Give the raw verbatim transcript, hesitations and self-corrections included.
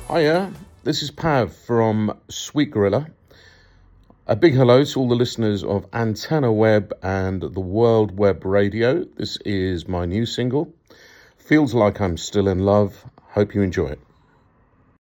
Hiya, this is Pav from Sweet Gorilla. A big hello to all the listeners of Antenna Web and the World Web Radio. This is my new single. Feels like I'm still in love. Hope you enjoy it.